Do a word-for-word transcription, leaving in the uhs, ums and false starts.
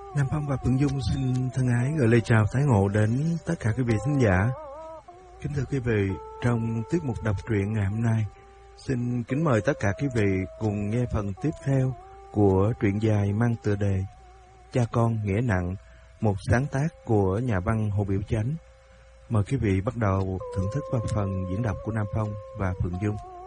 Nam Phong và Phượng Dung xin thân ái gửi lời chào tái ngộ đến tất cả quý vị khán giả. Kính thưa quý vị, trong tiết mục đọc truyện ngày hôm nay, xin kính mời tất cả quý vị cùng nghe phần tiếp theo của truyện dài mang tựa đề Cha Con Nghĩa Nặng, một sáng tác của nhà văn Hồ Biểu Chánh. Mời quý vị bắt đầu thưởng thức vào phần diễn đọc của Nam Phong và Phượng Dung.